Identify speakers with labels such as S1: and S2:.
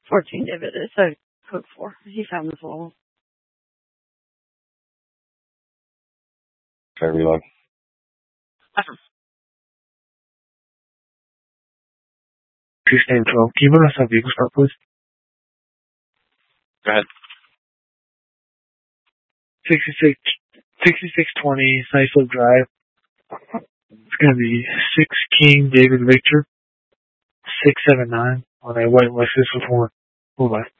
S1: 14, David. It's a code 4. He found this wall.
S2: Okay, reload.
S1: Awesome.
S3: 12. Can you run us on vehicle start, please?
S2: Go ahead.
S3: 6620 Snipe Drive. It's going to be 6 King David Victor 679 on a white Lexus with 4 full light.